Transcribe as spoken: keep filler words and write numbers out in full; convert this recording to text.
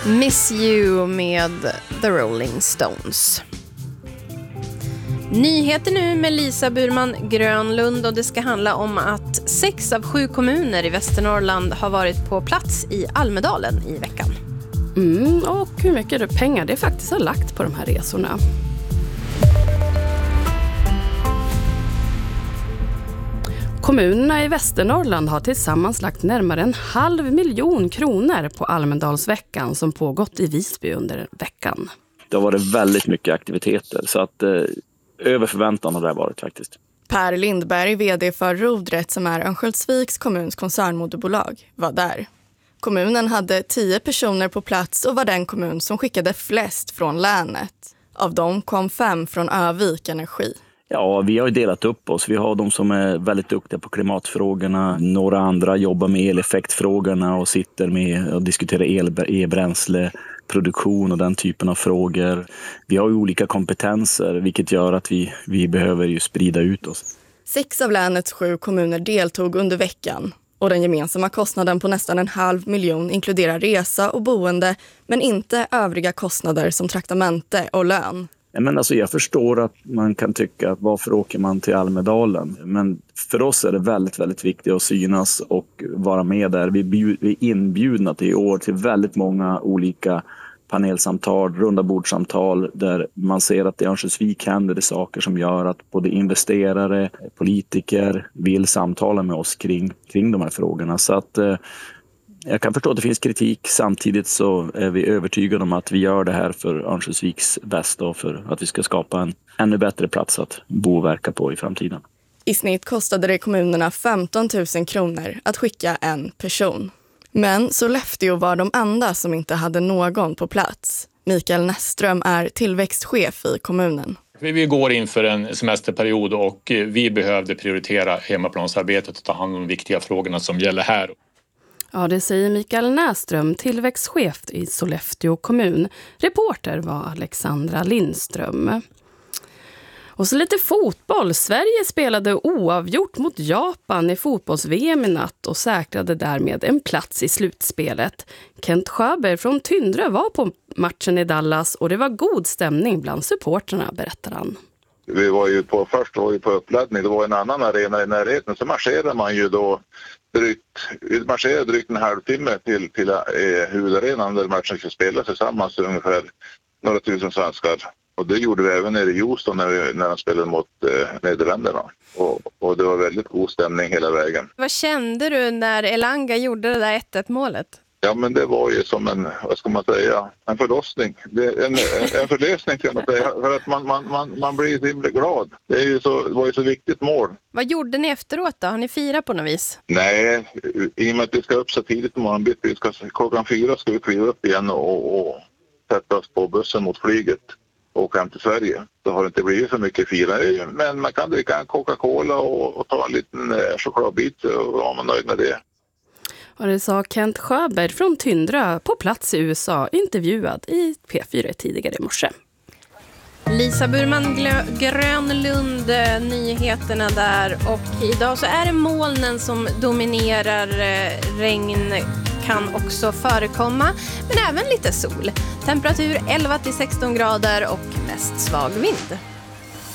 Miss You med The Rolling Stones. Nyheter nu med Lisa Burman Grönlund, och det ska handla om att sex av sju kommuner i Västernorrland har varit på plats i Almedalen i veckan. Mm, och hur mycket pengar det faktiskt har lagt på de här resorna. Kommunerna i Västernorrland har tillsammans lagt närmare en halv miljon kronor på Almedalsveckan som pågått i Visby under veckan. Det har varit väldigt mycket aktiviteter, så att eh, över förväntan har det varit faktiskt. Per Lindberg, vd för Rodret som är Örnsköldsviks kommuns koncernmoderbolag, var där. Kommunen hade tio personer på plats och var den kommun som skickade flest från länet. Av dem kom fem från Övik Energi. Ja, vi har ju delat upp oss. Vi har de som är väldigt duktiga på klimatfrågorna. Några andra jobbar med eleffektfrågorna och sitter med och diskuterar el, e-bränsle, produktion och den typen av frågor. Vi har ju olika kompetenser, vilket gör att vi, vi behöver ju sprida ut oss. Sex av länets sju kommuner deltog under veckan. Och den gemensamma kostnaden på nästan en halv miljon inkluderar resa och boende, men inte övriga kostnader som traktamente och lön. Men alltså jag förstår att man kan tycka att varför åker man till Almedalen? Men för oss är det väldigt, väldigt viktigt att synas och vara med där. Vi är inbjudna till i år till väldigt många olika panelsamtal, runda bordsamtal där man ser att i Örnsköldsvik händer det saker som gör att både investerare, politiker vill samtala med oss kring, kring de här frågorna. Så att eh, jag kan förstå att det finns kritik, samtidigt så är vi övertygade om att vi gör det här för Örnsköldsviks bästa och för att vi ska skapa en ännu bättre plats att bo och verka på i framtiden. I snitt kostade det kommunerna femton tusen kronor att skicka en person. Men Sollefteå var de enda som inte hade någon på plats. Mikael Näsström är tillväxtchef i kommunen. Vi går inför en semesterperiod och vi behövde prioritera hemmaplansarbetet och ta hand om de viktiga frågorna som gäller här. Ja, det säger Mikael Näsström, tillväxtchef i Sollefteå kommun. Reporter var Alexandra Lindström. Och så lite fotboll. Sverige spelade oavgjort mot Japan i fotbolls-V M i natt och säkrade därmed en plats i slutspelet. Kent Sjöberg från Tyndre var på matchen i Dallas och det var god stämning bland supporterna, berättar han. Vi var ju på, först var vi på uppladdning, det var en annan arena i närheten, så marscherade man ju då drygt, vi marscherade drygt en halvtimme till, till eh, huvudarenan där matchen skulle spelas tillsammans, ungefär några tusen svenskar. Och det gjorde vi även nere i Houston när, vi, när de spelade mot eh, Nederländerna. Och, och det var väldigt god stämning hela vägen. Vad kände du när Elanga gjorde det där ett ett målet? Ja, men det var ju som en, vad ska man säga, en förlossning. Det, en, en förlösning kan man säga, för att man, man, man, man blir så himla glad. Det, är ju så, det var ju så viktigt mål. Vad gjorde ni efteråt då? Har ni firat på något vis? Nej, i och med att vi ska upp så tidigt på morgonen, vi ska, klockan fyra ska vi kliva upp igen och, och sätta oss på bussen mot flyget och hem till Sverige. Då har det inte blivit så mycket firande, men man kan dricka en Coca-Cola och, och ta en liten eh, chokladbit och vara man nöjd med det. Och det sa Kent Sjöberg från Tyndre på plats i U S A, intervjuad i P fyra tidigare i morse. Lisa Burman Glö- Grönlund, nyheterna där, och idag så är det molnen som dominerar. Regn kan också förekomma, men även lite sol. Temperatur elva till sexton grader och mest svag vind.